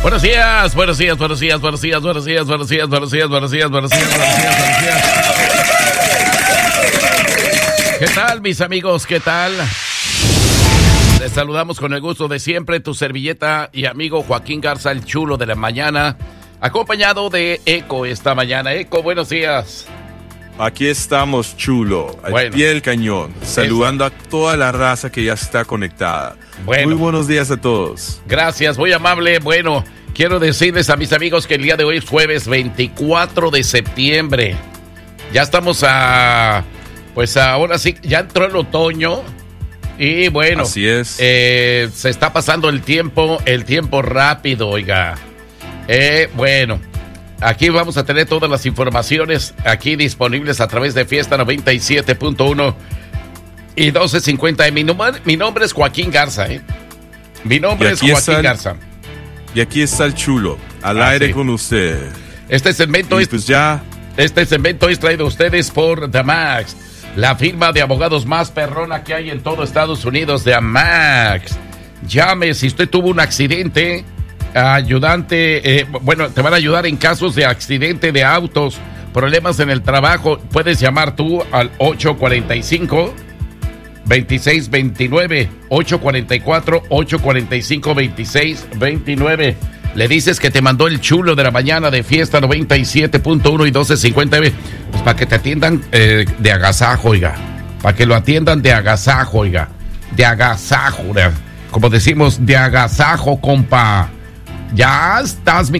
Buenos días, buenos días, buenos días, buenos días, buenos días, buenos días, buenos días, buenos días, buenos días, buenos días, buenos días. ¿Qué tal, mis amigos? ¿Qué tal? Les saludamos con el gusto de siempre, tu servilleta y amigo Joaquín Garza, el chulo de la mañana, acompañado de Eco esta mañana. Eco, buenos días. Aquí estamos, chulo, al pie del cañón, saludando a toda la raza que ya está conectada. Muy buenos días a todos. Gracias, muy amable. Bueno, quiero decirles a mis amigos que el día de hoy es jueves 24 de septiembre. Ya estamos pues ahora sí, ya entró el otoño. Y bueno, así es. Se está pasando el tiempo rápido, oiga. Bueno, aquí vamos a tener todas las informaciones aquí disponibles a través de Fiesta 97.1 y 1250. Mi nombre es Joaquín Garza, Mi nombre es Joaquín Garza. Y aquí está el chulo, al aire con usted. Este segmento es traído a ustedes por The Max, la firma de abogados más perrona que hay en todo Estados Unidos, The Max. Llame si usted tuvo un accidente. Ayudante, te van a ayudar en casos de accidente de autos, problemas en el trabajo. Puedes llamar tú al 845-2629, 844-845-2629. Le dices que te mandó el chulo de la mañana de Fiesta 97.1 y 1250, pues para que te atiendan de agasajo, oiga. Para que lo atiendan de agasajo, oiga. De agasajo, como decimos, de agasajo, compa. Ya estás, mi